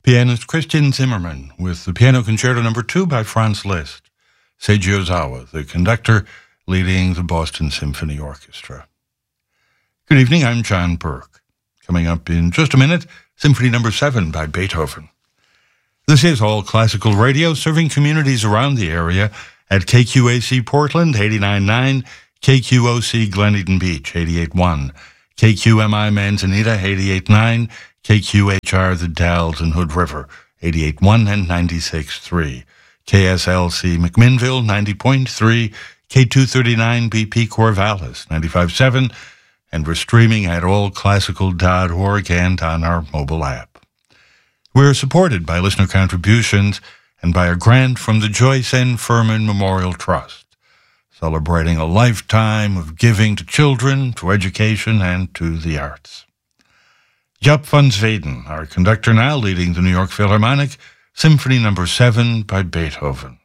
Pianist Christian Zimmermann with the Piano Concerto No. 2 by Franz Liszt. Seiji Ozawa, the conductor, leading the Boston Symphony Orchestra. Good evening, I'm John Burke. Coming up in just a minute, Symphony No. 7 by Beethoven. This is All Classical Radio, serving communities around the area at KQAC Portland, 89.9, KQOC Glen Eden Beach, 88.1, KQMI Manzanita, 88.9, KQHR The Dalles and Hood River, 88.1 and 96.3, KSLC McMinnville, 90.3, K239 BP Corvallis, 95.7, and we're streaming at allclassical.org and on our mobile app. We're supported by listener contributions and by a grant from the Joyce N. Furman Memorial Trust, celebrating a lifetime of giving to children, to education, and to the arts. Jaap van Zweden, our conductor now, leading the New York Philharmonic, Symphony No. 7 by Beethoven.